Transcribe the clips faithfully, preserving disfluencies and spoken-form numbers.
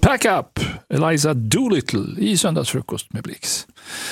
Pack up, Eliza Doolittle i Söndagsfrukost med Blix.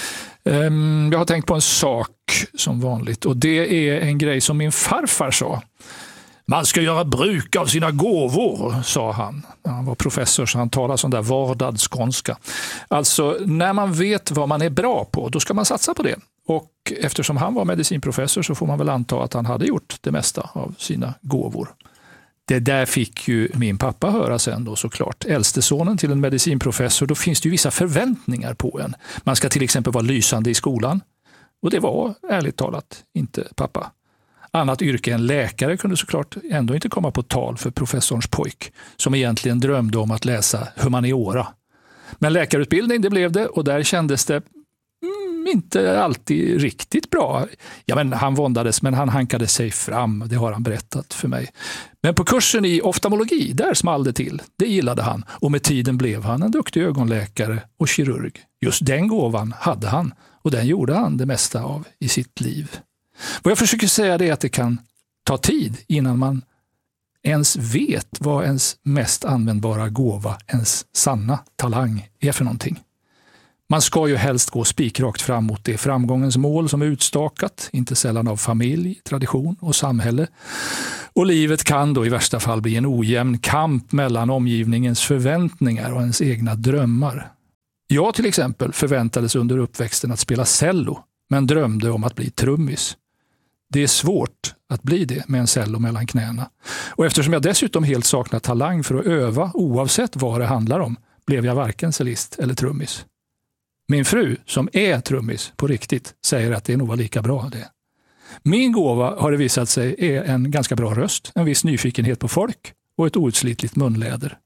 Um, jag har tänkt på en sak som vanligt, och det är en grej som min farfar sa. Man ska göra bruk av sina gåvor, sa han. Han var professor så han talade sån där vardagsskånska. Alltså, när man vet vad man är bra på, då ska man satsa på det. Och eftersom han var medicinprofessor så får man väl anta att han hade gjort det mesta av sina gåvor. Det där fick ju min pappa höra sen då, såklart. Äldste sonen till en medicinprofessor, då finns det ju vissa förväntningar på en. Man ska till exempel vara lysande i skolan. Och det var, ärligt talat, inte pappa. Annat yrke än läkare kunde såklart ändå inte komma på tal för professorns pojk, som egentligen drömde om att läsa humaniora. Men läkarutbildning, det blev det, och där kändes det mm, inte alltid riktigt bra. Ja, men han våndades, men han hankade sig fram, det har han berättat för mig. Men på kursen i oftalmologi, där small det till. Det gillade han, och med tiden blev han en duktig ögonläkare och kirurg. Just den gåvan hade han, och den gjorde han det mesta av i sitt liv. Vad jag försöker säga är att det kan ta tid innan man ens vet vad ens mest användbara gåva, ens sanna talang är för någonting. Man ska ju helst gå spikrakt fram mot det framgångens mål som är utstakat, inte sällan av familj, tradition och samhälle. Och livet kan då i värsta fall bli en ojämn kamp mellan omgivningens förväntningar och ens egna drömmar. Jag till exempel förväntades under uppväxten att spela cello, men drömde om att bli trummis. Det är svårt att bli det med en cello mellan knäna. Och eftersom jag dessutom helt saknar talang för att öva oavsett vad det handlar om, blev jag varken cellist eller trummis. Min fru, som är trummis på riktigt, säger att det nog var lika bra det. Min gåva har det visat sig är en ganska bra röst, en viss nyfikenhet på folk och ett outslitligt munläder.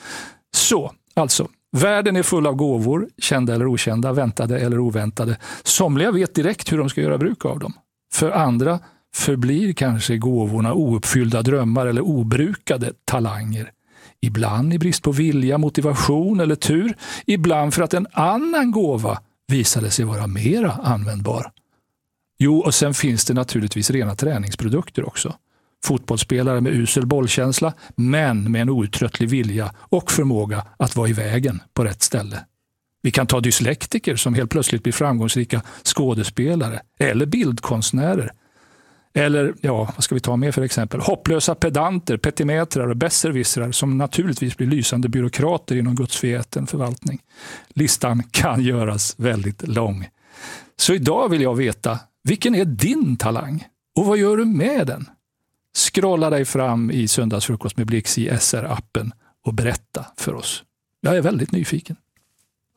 Så, alltså, världen är full av gåvor, kända eller okända, väntade eller oväntade. Somliga vet direkt hur de ska göra bruk av dem. För andra förblir kanske gåvorna ouppfyllda drömmar eller obrukade talanger. Ibland i brist på vilja, motivation eller tur. Ibland för att en annan gåva visade sig vara mera användbar. Jo, och sen finns det naturligtvis rena träningsprodukter också. Fotbollsspelare med usel bollkänsla, men med en outtröttlig vilja och förmåga att vara i vägen på rätt ställe. Vi kan ta dyslektiker som helt plötsligt blir framgångsrika skådespelare eller bildkonstnärer. Eller, ja, vad ska vi ta med för exempel? Hopplösa pedanter, petimetrar och besserwissrar som naturligtvis blir lysande byråkrater inom gudsförgäten förvaltning. Listan kan göras väldigt lång. Så idag vill jag veta, vilken är din talang? Och vad gör du med den? Scrolla dig fram i Söndagsfrukost med Blix i S R-appen och berätta för oss. Jag är väldigt nyfiken.